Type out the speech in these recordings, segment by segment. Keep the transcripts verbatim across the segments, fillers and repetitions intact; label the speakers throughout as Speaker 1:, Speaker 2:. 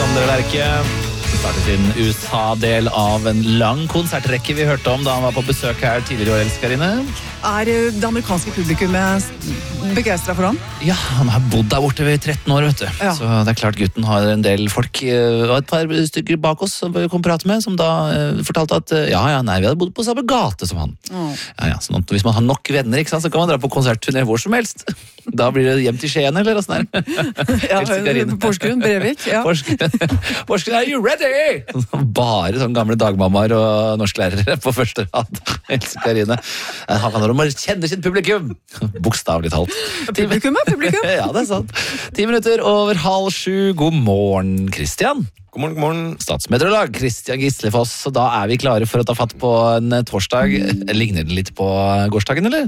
Speaker 1: som dere merker. Det startet sin U S A-del av en lang konsertrekke vi hørte om da han var på besøk her tidligere i år, Elskarine.
Speaker 2: Er det amerikanske publikummet begeistret for ham?
Speaker 1: Ja, han har bodd der borte ved tretten år, vet du.
Speaker 2: Ja.
Speaker 1: Så det er klart gutten har en del folk, og et par stykker bak oss som vi kom prate med, som da uh, fortalte at uh, ja, ja, nei, vi hadde bodd på samme gate som han. Mm. Ja, ja, sånn at hvis man har nok venner, ikke sant, så kan man dra på konsertturné hvor som helst. Da blir det hjem til Skien, eller hva sånn her?
Speaker 2: Ja, Porsgrunn, Brevik, ja.
Speaker 1: Porsgrunn, are you ready? Bare sånne gamle dagmammaer og norsklærere på første rad. Elskarine. Han handler om å kjenne sitt publikum. Bokstavlig talt.
Speaker 2: Publikum er publikum.
Speaker 1: Ja, det er sant. Ti minutter over halv sju. God morgen, Kristian.
Speaker 3: God morgen, god morgen.
Speaker 1: Statsmeteorolog Kristian Gislefoss. Så da er vi klare for å ta fatt på en torsdag. Ligner det litt på gårsdagen, eller?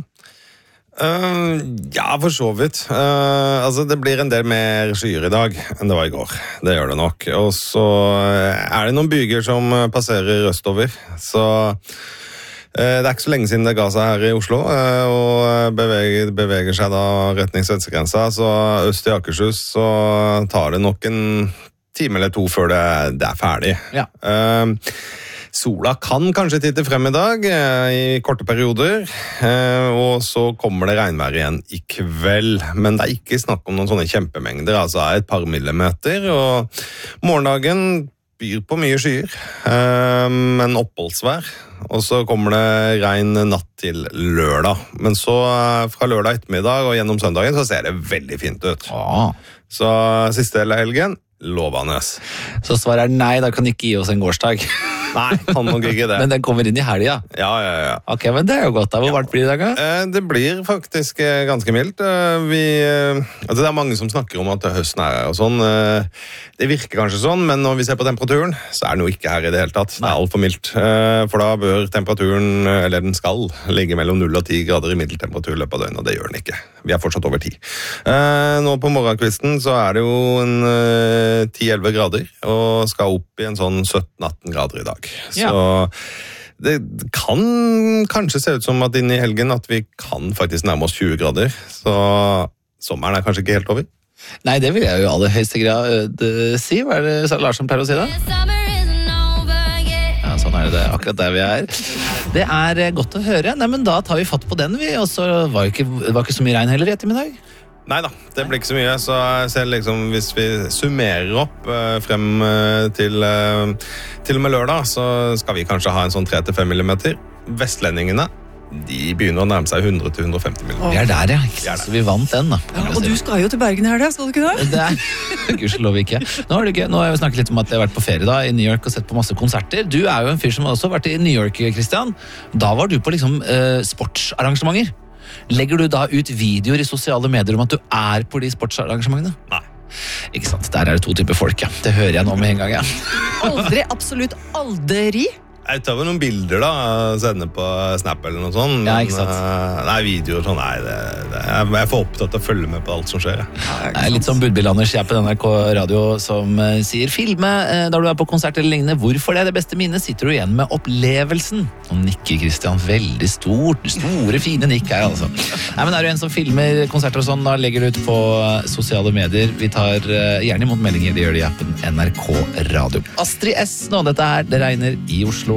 Speaker 3: Uh, ja, for så vidt. Uh, altså, det blir en del mer skyer i dag enn det var i går. Det gjør det nok. Og så er det noen byger som passerer østover. Så uh, det er ikke så lenge siden det ga seg her i Oslo, uh, og beveger, beveger seg da retning svenskegrensa. Så øst i Akershus så tar det nok en time eller to før det, det er ferdig.
Speaker 1: Ja.
Speaker 3: Uh, Sola kan kanskje titte frem i dag, i korte perioder, og så kommer det regnvær igjen i kveld. Men det er ikke snakk om noen sånne kjempemengder, altså et par millimeter, og morgendagen byr på mye skyer, men oppholdsvær. Og så kommer det regn natt til lørdag. Men så fra lørdag ettermiddag og gjennom søndagen så ser det veldig fint ut.
Speaker 1: Ah.
Speaker 3: Så siste del av helgen, lovende.
Speaker 1: Så svaret er nei, da kan ikke gi oss en gårsdag.
Speaker 3: Nei, kan nok ikke det.
Speaker 1: Men den kommer inn i helga.
Speaker 3: Ja, ja, ja.
Speaker 1: Ok, men det er jo godt da. Hvor
Speaker 3: ja.
Speaker 1: varmt blir det i dag?
Speaker 3: Eh, det blir faktisk eh, ganske mildt. Eh, vi, eh, altså det er mange som snakker om at høsten er her og sånn. Eh, det virker kanskje sånn, men når vi ser på temperaturen, så er den jo ikke her i det hele tatt. Det er alt for mildt. Eh, for da bør temperaturen, eller den skal, ligge mellom null og ti grader i middeltemperatur i løpet av døgnet, og det gjør den ikke. Vi er fortsatt over ti. Eh, nå på morgenkvisten så er det jo en eh, ti til elleve grader, og skal opp i en sånn sytten atten grader i dag.
Speaker 1: Ja.
Speaker 3: Så det kan kanskje se ut som at inn i helgen at vi kan faktisk nærme oss tjue grader, så sommeren er kanskje ikke helt over.
Speaker 1: Nei, det vil jeg jo i aller høyeste grad uh, si. Hva er det Larsen pleier å si da? Ja, sånn er det akkurat der vi er. Det er godt å høre. Nei, men da tar vi fatt på den, vi. Og så var det ikke, var ikke så mye regn heller i ettermiddag.
Speaker 3: Nei da, det blir ikke så mye, så jeg ser liksom, hvis vi summerer opp eh, frem eh, til, eh, til og med lørdag, så skal vi kanskje ha en sånn tre til fem millimeter. Vestlendingene, de begynner å nærme seg hundre til hundre og femti millimeter.
Speaker 1: Vi er der, ja. Ikke sant? Så vi vant den, da.
Speaker 2: Ja, og du skal jo til Bergen her, skal du ikke det?
Speaker 1: Det er gudskjelov ikke. Nå har, ikke, nå har jeg snakket litt om at jeg har vært på ferie da, i New York og sett på masse konserter. Du er jo en fyr som også har vært i New York, Kristian. Da var du på liksom eh, sportsarrangementer. Legger du da ut videoer i sosiale medier om at du er på de sportsarrangementene?
Speaker 3: Nei.
Speaker 1: Ikke sant, der er det to typer folk, ja. Det hører jeg nå med en gang, ja.
Speaker 2: Aldri, absolutt aldri.
Speaker 3: Jeg tar vel noen bilder da, sender på Snap eller noe sånt.
Speaker 1: Ja, ikke sant.
Speaker 3: Men, nei, videoer sånn, nei, det, det, jeg er for opptatt av å følge med på alt som skjer.
Speaker 1: Det er litt som Budbil-Anders jeg på N R K Radio som uh, sier filme uh, da du er på konsert eller lignende. Hvorfor det er det beste minnet? Sitter du igjen med opplevelsen? Og nikker, Kristian, veldig stort, store, fine nikk her, altså. Nei, men er du en som filmer konserter og sånn, da legger du ut på uh, sosiale medier. Vi tar uh, gjerne imot meldinger, det gjør det i appen N R K Radio. Astrid S nå, dette her, det regner i Oslo.